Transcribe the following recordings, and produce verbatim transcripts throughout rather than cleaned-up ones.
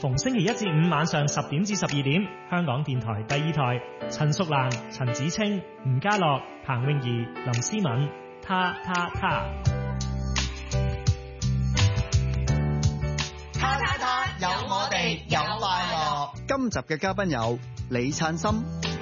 逢星期一至五晚上十點至十二點，香港電台第二台，陳淑蘭、陳子清、吳家樂、彭詠儀、林思敏，他他他， 他他他，有我哋有快樂。 今集嘅嘉賓有李燦森。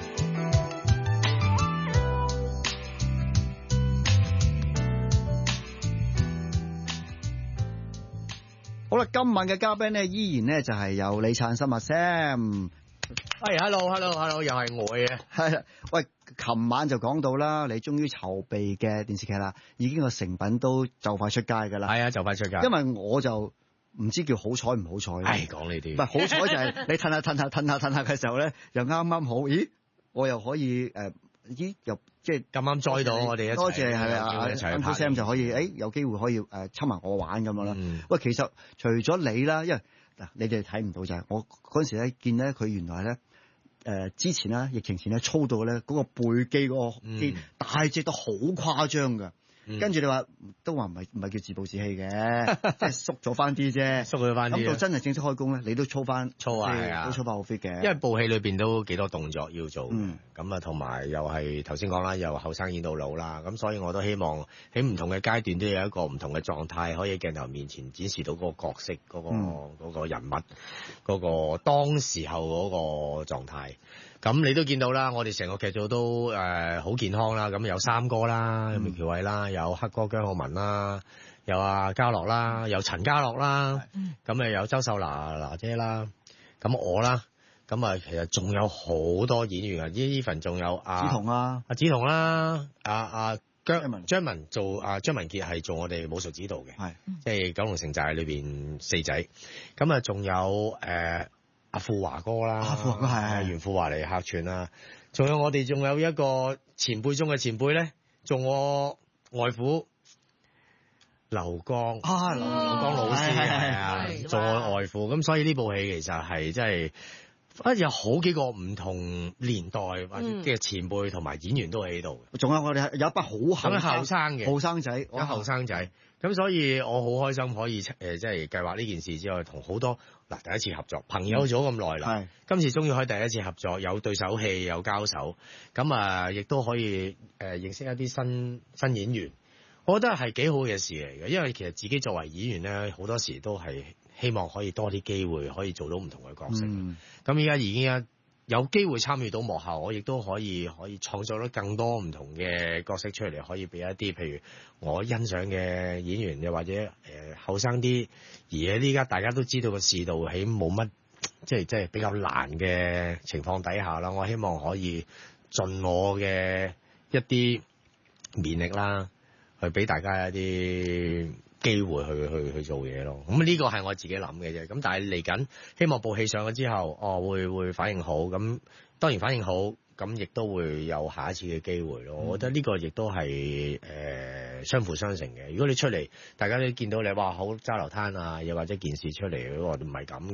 好啦，今晚嘅嘉賓咧，依然咧就係有李燦森阿 Sam。 係、hey,，hello，hello，hello， 又係我嘅。 係啦，喂，琴晚就講到啦，你終於籌備嘅電視劇啦，已經個成品都就快出街㗎啦。 係啊，就快出街。 因為我就唔知叫好彩唔好彩。 唉，講呢啲。唔係好彩就係你褪下褪下褪下褪下嘅時候咧，又啱啱好，咦，我又可以誒。呃咦，又即係咁啱載到我哋一齊，多謝係啊 Uncle Sam 就可以，誒、欸、有機會可以誒侵埋我玩咁樣啦。 嗯、 喂，其實除咗你啦，因為嗱你哋睇唔到就係我嗰陣時咧見咧佢原來咧誒、呃、之前啦疫情前咧操到咧嗰個背肌嗰個肌、嗯、大隻到好誇張㗎。嗯、跟住你話都話唔係唔係叫自暴自棄嘅，即係縮咗翻啲啫， 縮咗翻啲。咁到真係正式開工咧，你都操翻操啊，係啊， 都操翻好 fit 嘅。 因為部戲裏邊都幾多動作要做，咁啊同埋又係頭先講啦，又後生演到老啦，咁所以我都希望喺唔同嘅階段都有一個唔同嘅狀態，可以喺鏡頭面前展示到嗰個角色、嗰、嗰個嗰、嗯、個人物、嗰、嗰個當時候嗰個狀態。咁你都見到啦，我哋成個劇組都誒好、呃、健康啦。咁有三哥啦，有苗僑偉啦，有黑哥姜浩文啦，有阿嘉樂啦，有陳嘉樂啦，咁誒有周秀娜娜姐啦，咁我啦，咁啊其實仲有好多演員啊，呢份仲有阿子彤啊， 阿子彤啦，阿阿姜文張文做阿張文傑係做我哋武術指導嘅，係即係九龍城寨裏邊四仔，咁啊仲有誒。呃阿富華哥啦，阿富華哥係袁富華嚟客串啦，仲有我哋仲有一個前輩中嘅前輩咧，做我外父劉江啊，劉江老師係啊，做我外父，咁所以呢部戲其實係真係啊有好幾個唔同年代或者嘅前輩同埋演員都喺度， 仲有我哋有一班好後後生嘅後生仔， 有後生仔。咁所以我好開心可以誒、呃，即係計劃呢件事之外，同好多嗱第一次合作，朋友咗咁耐啦，嗯、今次終於可以第一次合作，有對手戲，有交手，咁啊，亦都可以誒、呃、認識一啲新新演員，我覺得係幾好嘅事嚟嘅，因為其實自己作為演員咧，好多時都係希望可以多啲機會，可以做到唔同嘅角色。咁依家已經一有機會參與到幕後，我亦都可以可以創造到更多唔同嘅角色出嚟，可以俾一啲譬如我欣賞嘅演員，又或者誒後生啲，而喺呢家大家都知道個市道喺冇乜即係即係比較難嘅情況底下啦，我希望可以盡我嘅一啲勉力啦，去俾大家一啲機會去去去做嘢咯，咁呢個係我自己諗嘅啫。咁但係嚟緊，希望部戲上咗之後，哦會會反應好。咁當然反應好，咁亦都會有下一次嘅機會咯。嗯、我覺得呢個亦都係誒相輔相成嘅。如果你出嚟，大家都見到你話好揸流灘啊，又或者件事出嚟，我唔係咁。